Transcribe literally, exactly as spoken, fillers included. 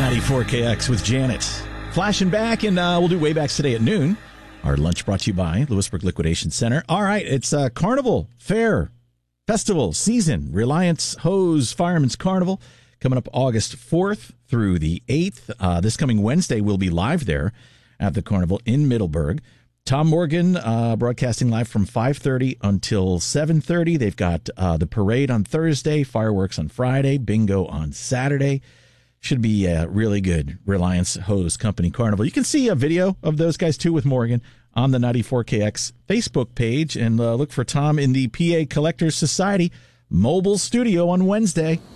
ninety-four K X with Janet. Flashing back, and uh, we'll do Waybacks today at noon. Our lunch brought to you by Lewisburg Liquidation Center. All right, it's uh, Carnival, Fair, Festival, Season, Reliance Hose Fireman's Carnival, coming up August fourth through the eighth. Uh, this coming Wednesday, we'll be live there at the Carnival in Middleburg. Tom Morgan uh, broadcasting live from five thirty until seven thirty. They've got uh, the parade on Thursday, fireworks on Friday, bingo on Saturday. Should be a really good Reliance Hose Company Carnival. You can see a video of those guys, too, with Morgan on the ninety-four K X Facebook page. And uh, look for Tom in the P A Collectors Society mobile studio on Wednesday.